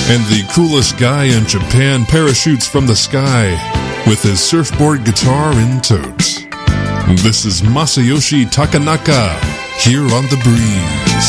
And the coolest guy in Japan parachutes from the sky with his surfboard guitar in tote. This is Masayoshi Takanaka here on The Breeze.